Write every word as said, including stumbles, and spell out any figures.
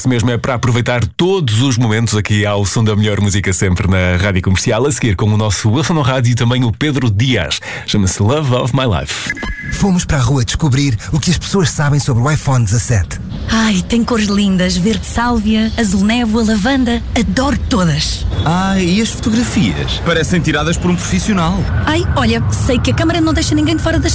Isso mesmo, é para aproveitar todos os momentos aqui ao som da melhor música sempre na Rádio Comercial, a seguir com o nosso Wilson no Rádio e também o Pedro Dias. Chama-se Love of My Life. Fomos para a rua descobrir o que as pessoas sabem sobre o iPhone dezassete. Ai, tem cores lindas, verde sálvia, azul névoa, lavanda, adoro todas. Ai, e as fotografias? Parecem tiradas por um profissional. Ai, olha, sei que a câmara não deixa ninguém de fora das